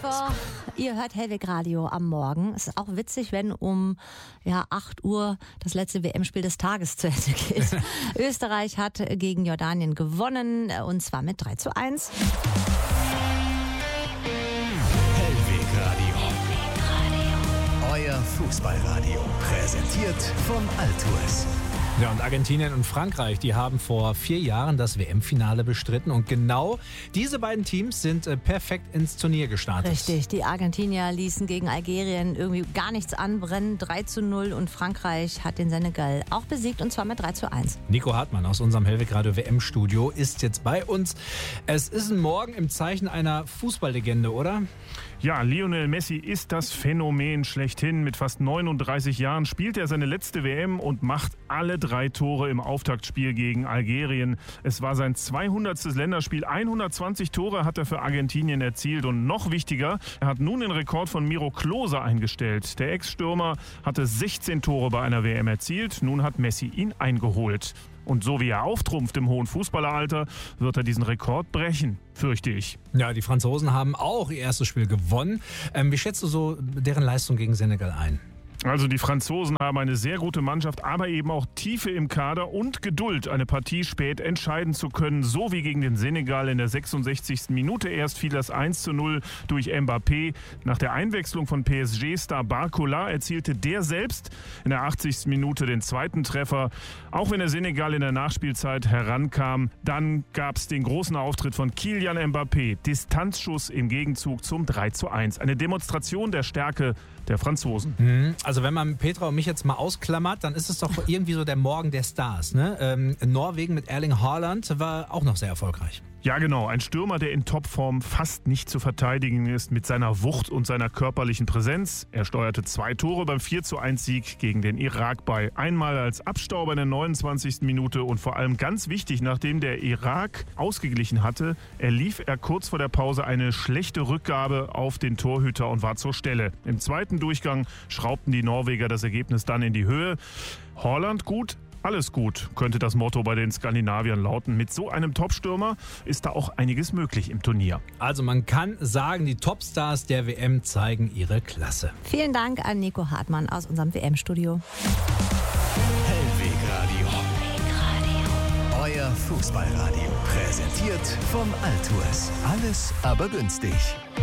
Ihr hört Hellweg Radio am Morgen. Es ist auch witzig, wenn um 8 Uhr das letzte WM-Spiel des Tages zu Ende geht. Österreich hat gegen Jordanien gewonnen, und zwar mit 3:1. Hellweg Radio. Euer Fußballradio. Präsentiert von Altues. Ja, und Argentinien und Frankreich, die haben vor 4 Jahren das WM-Finale bestritten. Und genau diese beiden Teams sind perfekt ins Turnier gestartet. Richtig, die Argentinier ließen gegen Algerien irgendwie gar nichts anbrennen. 3:0, und Frankreich hat den Senegal auch besiegt, und zwar mit 3:1. Nico Hartmann aus unserem Hellweg Radio WM-Studio ist jetzt bei uns. Es ist ein Morgen im Zeichen einer Fußballlegende, oder? Ja, Lionel Messi ist das Phänomen schlechthin. Mit fast 39 Jahren spielt er seine letzte WM und macht alle 3 Tore im Auftaktspiel gegen Algerien. Es war sein 200. Länderspiel. 120 Tore hat er für Argentinien erzielt. Und noch wichtiger, er hat nun den Rekord von Miro Klose eingestellt. Der Ex-Stürmer hatte 16 Tore bei einer WM erzielt. Nun hat Messi ihn eingeholt. Und so wie er auftrumpft im hohen Fußballeralter, wird er diesen Rekord brechen, fürchte ich. Ja, die Franzosen haben auch ihr erstes Spiel gewonnen. Wie schätzt du so deren Leistung gegen Senegal ein? Also die Franzosen haben eine sehr gute Mannschaft, aber eben auch Tiefe im Kader und Geduld, eine Partie spät entscheiden zu können. So wie gegen den Senegal in der 66. Minute. Erst fiel das 1:0 durch Mbappé. Nach der Einwechslung von PSG-Star Barcola erzielte der selbst in der 80. Minute den zweiten Treffer. Auch wenn der Senegal in der Nachspielzeit herankam, dann gab es den großen Auftritt von Kylian Mbappé. Distanzschuss im Gegenzug zum 3:1. Eine Demonstration der Stärke der Franzosen. Also wenn man Petra und mich jetzt mal ausklammert, dann ist es doch irgendwie so der Morgen der Stars. Ne? Norwegen mit Erling Haaland war auch noch sehr erfolgreich. Ja, genau. Ein Stürmer, der in Topform fast nicht zu verteidigen ist mit seiner Wucht und seiner körperlichen Präsenz. Er steuerte 2 Tore beim 4:1-Sieg gegen den Irak bei. Einmal als Abstauber in der 29. Minute und vor allem ganz wichtig, nachdem der Irak ausgeglichen hatte, erlief er kurz vor der Pause eine schlechte Rückgabe auf den Torhüter und war zur Stelle. Im zweiten Durchgang schraubten die Norweger das Ergebnis dann in die Höhe. Haaland gut. Alles gut, könnte das Motto bei den Skandinaviern lauten. Mit so einem Topstürmer ist da auch einiges möglich im Turnier. Also man kann sagen, die Topstars der WM zeigen ihre Klasse. Vielen Dank an Nico Hartmann aus unserem WM-Studio. Hellweg Radio. Euer Fußballradio. Präsentiert von Altues. Alles aber günstig.